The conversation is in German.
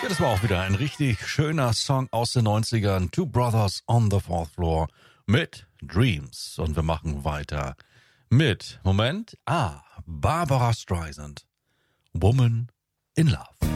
Ja, das war auch wieder ein richtig schöner Song aus den 90ern. Two Brothers on the Fourth Floor mit Dreams. Und wir machen weiter mit, Barbara Streisand. Woman in Love.